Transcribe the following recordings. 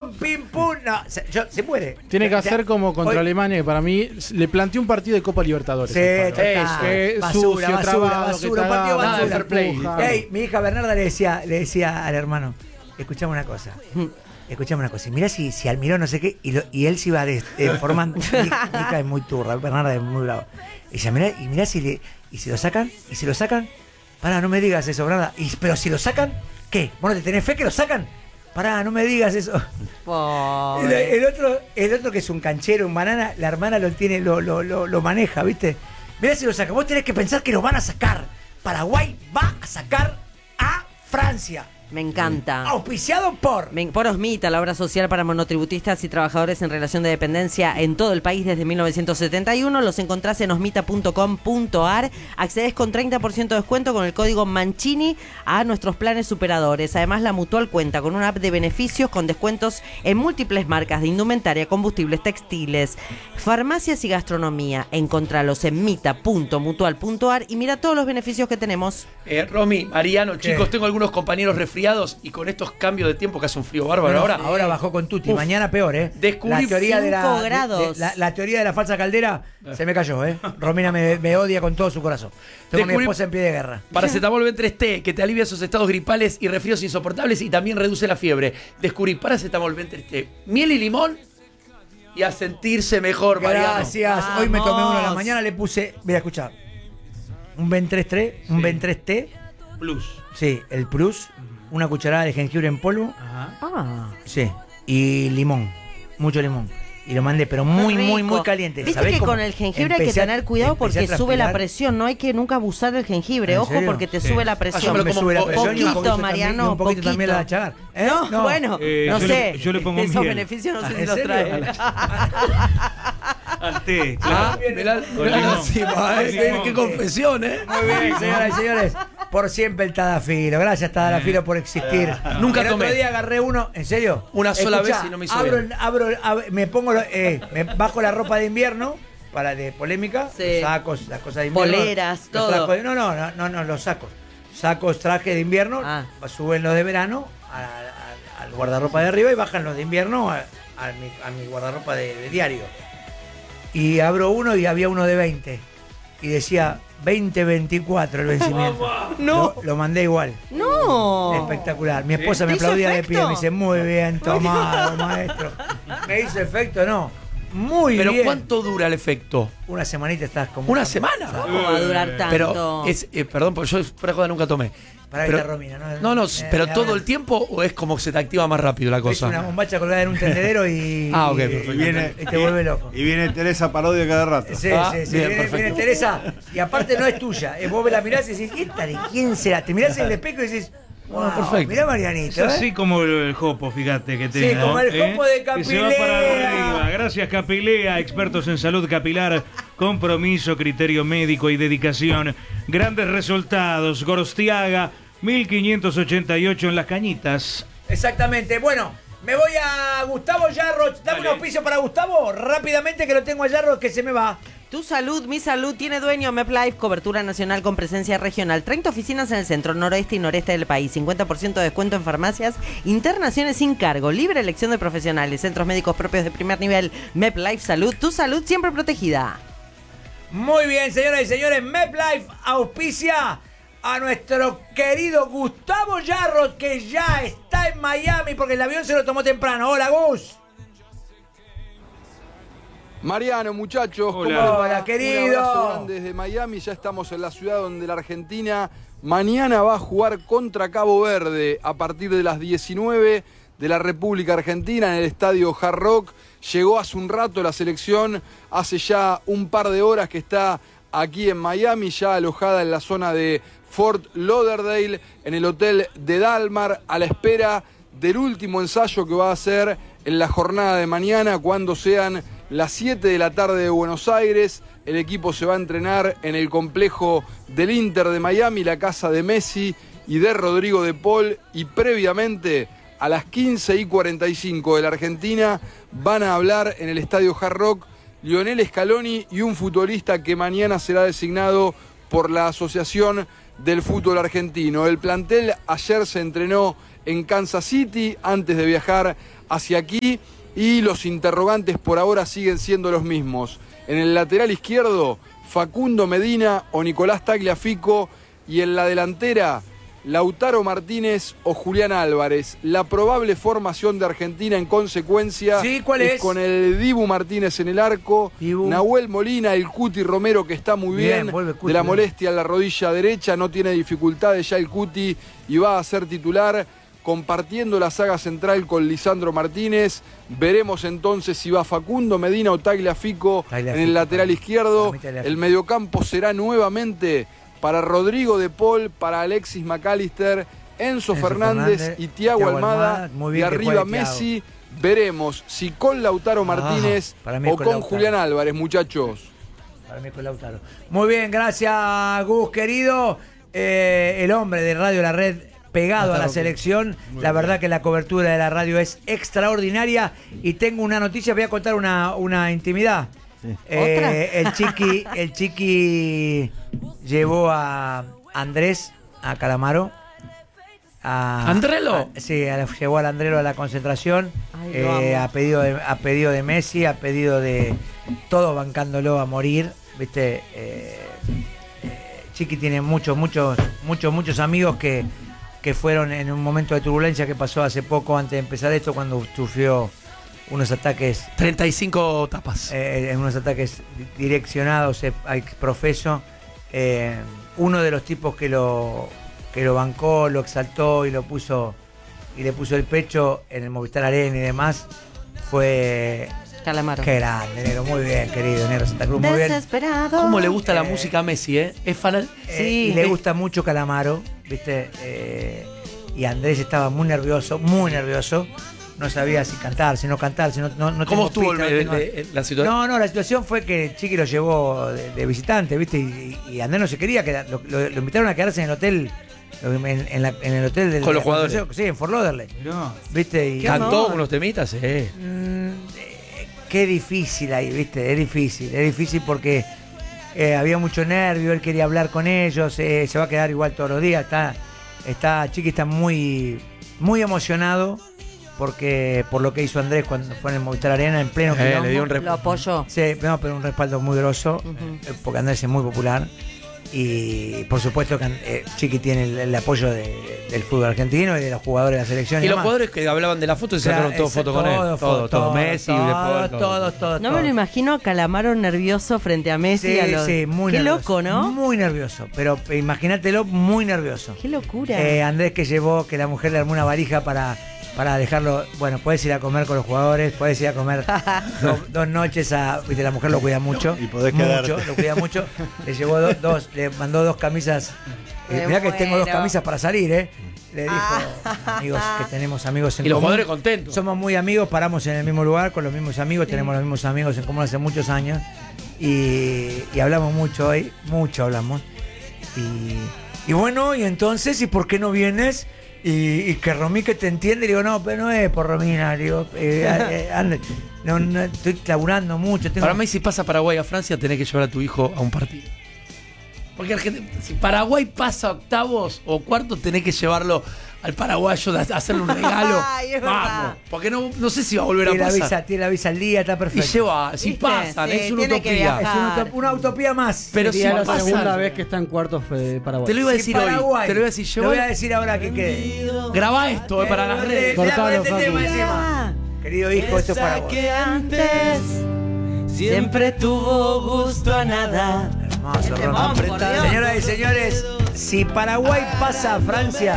pum, pim, pum. No, se muere. Tiene que hacer como contra Alemania, que para mí le planteó un partido de Copa Libertadores. Sí, basura, basura, partido basura. Hey, mi hija Bernarda le decía al hermano, escuchame una cosa. Y mirá si Almirón no sé qué, y él se iba formando. Mi hija es muy turra, Bernarda es muy brava. Y dice, mirá si lo sacan, pará, no me digas eso, Bernarda. Pero si lo sacan, ¿qué? ¿Vos no te tenés fe que lo sacan? Pará, no me digas eso. El otro que es un canchero, un banana, la hermana lo maneja, ¿viste? Mirá si lo sacan. Vos tenés que pensar que lo van a sacar. Paraguay va a sacar a Francia. Me encanta. Auspiciado por Osmita, la obra social para monotributistas y trabajadores en relación de dependencia en todo el país desde 1971. Los encontrás en osmita.com.ar. Accedes con 30% de descuento con el código Mancini a nuestros planes superadores. Además, la Mutual cuenta con una app de beneficios con descuentos en múltiples marcas de indumentaria, combustibles, textiles, farmacias y gastronomía. Encontralos en mita.mutual.ar y mira todos los beneficios que tenemos. Romy, Mariano, chicos, tengo algunos compañeros resfriados y con estos cambios de tiempo que hace un frío bárbaro ahora bajó con Tuti. Mañana peor, Descubrí la teoría 5 grados. La teoría de la falsa caldera se me cayó, Romina me odia con todo su corazón. Tengo a mi esposa en pie de guerra. Paracetamol B3T, que te alivia esos estados gripales y resfríos insoportables y también reduce la fiebre. Descubrí Paracetamol B3T, miel y limón y a sentirse mejor, Mariano. Gracias. Hoy me tomé uno a la mañana, le puse, mira, escuchá, un Ben3T, un Ben3T Plus. Sí, el Plus, una cucharada de jengibre en polvo. Ajá. Sí, y limón, mucho limón. Y lo mandé, pero muy caliente. Viste que con el jengibre hay que tener cuidado porque sube la presión. No hay que nunca abusar del jengibre. Ojo, porque te sube la presión. Me sube la presión y un poquito, Mariano, un poquito también la de Chagar. No, bueno, no sé. Yo le pongo esos miel. beneficios no sé si los trae. Al té, claro. Qué confesión, Muy bien, señoras y señores. Por siempre el Tadafilo. Gracias, Tadafilo, por existir. Nunca el tomé. otro día agarré uno, ¿en serio? Una sola vez y no me hizo bien. Me pongo, me bajo la ropa de invierno, para de polémica, Sí. los sacos, las cosas de invierno. Poleras, los todo. trajos no, los sacos. Sacos, trajes de invierno, suben los de verano al guardarropa de arriba y bajan los de invierno a mi guardarropa de diario. Y abro uno y había uno de 20. Y decía 2024 el vencimiento. No. Lo mandé igual. No. Espectacular. Mi esposa me ¿Te hizo aplaudía de efecto? pie. Me dice, muy bien tomado, maestro. ¿Me hizo efecto? No. Muy bien. ¿Pero cuánto dura el efecto? Una semanita estás como... ¿Una semana? ¿Cómo va a durar tanto? Pero perdón, porque yo fuera de joda nunca tomé. Para Pero- esta Romina, No, pero todo el tiempo o es como que se te activa más rápido la Es cosa. una bombacha colgada en un tendedero y... Ok, perfecto. Y te vuelve loco. Y viene Teresa Parodia cada rato. Sí, Ah, sí. bien, Viene perfecto. Teresa, y aparte no es tuya. Vos la mirás y decís, ¿esta de quién será? Te mirás en el espejo y decís, wow, perfecto. mirá Marianito, Es así como el jopo, fíjate que Sí, tengo. como el jopo de Que se va Capilea. para arriba. Gracias, Capilea, expertos en salud capilar, compromiso, criterio médico y dedicación. Grandes resultados. Gorostiaga, 1588 en Las Cañitas. Exactamente. Bueno, me voy a Gustavo Yarro. Dame un auspicio para Gustavo. Rápidamente que lo tengo a Yarro que se me va. Tu salud, mi salud, tiene dueño MepLife, cobertura nacional con presencia regional. 30 oficinas en el centro, noroeste y noreste del país. 50% de descuento en farmacias. Internaciones sin cargo. Libre elección de profesionales. Centros médicos propios de primer nivel. MepLife Salud. Tu salud siempre protegida. Muy bien, señoras y señores. MepLife auspicia a nuestro querido Gustavo Yarro, que ya está en Miami porque el avión se lo tomó temprano. Hola, Gus. Mariano, muchachos, Hola. ¿cómo les va? Hola, querido. Un abrazo grande desde Miami, ya estamos en la ciudad donde la Argentina mañana va a jugar contra Cabo Verde a partir de las 19 de la República Argentina en el estadio Hard Rock. Llegó hace un rato la selección, hace ya un par de horas que está aquí en Miami, ya alojada en la zona de Fort Lauderdale, en el hotel de Dalmar, a la espera del último ensayo que va a hacer en la jornada de mañana, cuando sean las 7 de la tarde de Buenos Aires. El equipo se va a entrenar en el complejo del Inter de Miami, la casa de Messi y de Rodrigo de Paul, y previamente a las 15:45 de la Argentina van a hablar en el estadio Hard Rock Lionel Scaloni y un futbolista que mañana será designado por la Asociación del Fútbol Argentino. El plantel ayer se entrenó en Kansas City antes de viajar hacia aquí y los interrogantes por ahora siguen siendo los mismos. En el lateral izquierdo, Facundo Medina o Nicolás Tagliafico, y en la delantera, Lautaro Martínez o Julián Álvarez. La probable formación de Argentina en consecuencia Sí, ¿cuál es? con el Dibu Martínez en el arco, Dibu. Nahuel Molina, el Cuti Romero, que está muy bien, vuelve Cuti, de la bien. molestia en la rodilla derecha, no tiene dificultades ya el Cuti y va a ser titular, compartiendo la saga central con Lisandro Martínez. Veremos entonces si va Facundo Medina o Tagliafico en el lateral izquierdo. Para mí Tagliafico. El mediocampo será nuevamente para Rodrigo de Paul, para Alexis McAllister, Enzo Fernández y Thiago Almada. Muy Y bien que arriba juegue Thiago. Messi. Veremos si con Lautaro Martínez para mí o con con Lautaro. Julián Álvarez, muchachos. Para mí con Lautaro. Muy bien, gracias Gus, querido. El hombre de Radio La Red pegado a la selección. La verdad que la cobertura de la radio es extraordinaria. Y tengo una noticia, voy a contar una intimidad. El Chiqui llevó a Andrés, a Calamaro. ¿Andrelo? Sí, llevó al Andrelo a la concentración. Ay, lo amo. A pedido de Messi, a pedido de todos bancándolo a morir. ¿Viste? Chiqui tiene muchos amigos que fueron en un momento de turbulencia que pasó hace poco, antes de empezar esto, cuando sufrió unos ataques 35 tapas. unos ataques direccionados al profeso. Uno de los tipos que lo bancó, lo exaltó y le puso el pecho en el Movistar Arena y demás fue Calamaro. qué grande, Negro, muy bien, querido Negro Santa Cruz, muy bien. Desesperado. ¿Cómo le gusta la música a Messi, eh? Es fanal. Sí. Y le gusta mucho Calamaro, ¿viste? Y Andrés estaba muy nervioso, no sabía si cantar, si no cantar, si no ¿Cómo tengo estuvo pista, no tengo- la situación? No, la situación fue que Chiqui lo llevó de visitante, ¿viste? Y Andrés no se quería quedar, lo invitaron a quedarse en el hotel, en el hotel del... Con los jugadores. Sí, en Fort Lauderdale, ¿viste? Y ¿Cantó unos temitas? qué difícil ahí, ¿viste? Es difícil porque había mucho nervio, él quería hablar con ellos, se va a quedar igual todos los días, Chiqui está muy emocionado porque por lo que hizo Andrés cuando fue en el Movistar Arena en pleno quilombo. le dio un Lo apoyó. Sí, no, pero un respaldo muy grosso, porque Andrés es muy popular. Y por supuesto que Chiqui tiene el apoyo del fútbol argentino y de los jugadores de la selección. Y los demás. jugadores que hablaban de la foto se sacaron todos fotos con él. Todo. Messi, Todos. No me lo imagino a Calamaro nervioso frente a Messi. Sí, muy Qué nervioso. loco, ¿no? Muy nervioso, pero imagínatelo muy nervioso. Qué locura. Andrés que la mujer le armó una valija para dejarlo, bueno, puedes ir a comer con los jugadores, puedes ir a comer dos noches viste, la mujer lo cuida mucho. Y podés quedarte. Lo cuida mucho. Le llevó le mandó 2 camisas. Me Mirá que tengo 2 muero. camisas para salir, Le dijo, amigos, que tenemos amigos en Y los común. jugadores contentos. Somos muy amigos, paramos en el mismo lugar con los mismos amigos, tenemos los mismos amigos en común hace muchos años. Y hablamos mucho hoy, mucho hablamos. Y bueno, y entonces, ¿y por qué no vienes? Y que Romí que te entiende, le digo, no, pero no es por Romina, le digo, no, estoy laburando mucho. Para mí, si pasa Paraguay a Francia, tenés que llevar a tu hijo a un partido. Porque si Paraguay pasa a octavos o cuartos, tenés que llevarlo al paraguayo, a hacerle un regalo. Ay, es verdad. Vamos, porque no sé si va a volver a pasar. Tiene la visa al día, está Y perfecto. lleva, si ¿Viste? pasan, Sí, es una tiene que utopía. viajar. Es una utopía más. Pero Sería si la pasa, segunda vez que está en cuartos Paraguay. te lo iba a Sí, decir hoy. Paraguay. Te lo iba a decir yo. Lo voy a decir ahora que quede. Grabá esto para las redes. Cortalo, Facu. encima. Querido hijo, esto es para vos. que antes siempre tuvo gusto a nada. Hermoso, Ron. Vamos, por Dios. Señoras y señores, si Paraguay pasa a Francia,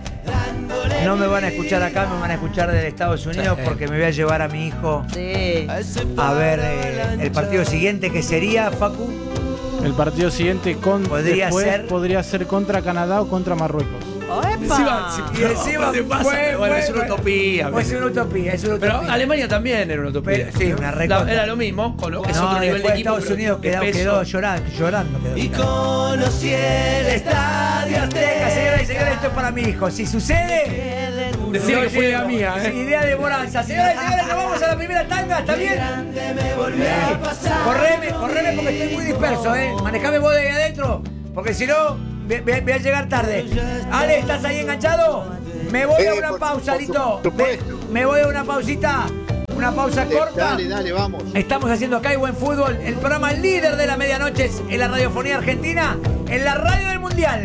no me van a escuchar acá, me van a escuchar desde Estados Unidos porque me voy a llevar a mi hijo Sí. a ver el partido siguiente, que sería, Facu. El partido siguiente Podría ser- podría ser contra Canadá o contra Marruecos. ¡Epa! Y encima ¿qué pasa? Bueno, es una utopía. Es una utopía, es una Pero utopía. Alemania también era una utopía. Pero, sí, una recontra. Era lo mismo, es No, otro nivel de después equipo. Estados pero Unidos de peso. quedó llorando. Y conocí el estadio Azteca, señoras y Azteca. señores, esto es para mi hijo. Si sucede, Decía que fue idea mía, idea de Moranza. Señoras y señores, nos vamos a la primera tanda, ¿está bien? Me volvió a pasar. Correme porque estoy muy disperso, Manejame vos de ahí adentro, porque si no, voy a llegar tarde. Ale, ¿estás ahí enganchado? Me voy a una pausa, Lito. Por supuesto. me voy a una pausita. Una pausa corta. Dale, vamos. Estamos haciendo acá Buen Fútbol, el programa líder de las medianoches en la radiofonía argentina, en la radio del Mundial.